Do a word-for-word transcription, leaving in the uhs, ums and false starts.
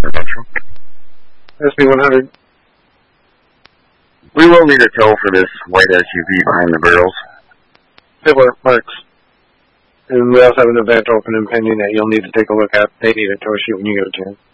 production. S B one hundred. We will need a tow for this white S U V behind the barrels. Fibler Marks. And we also have an event open and pending that you'll need to take a look at. They need a tow sheet when you get a chance.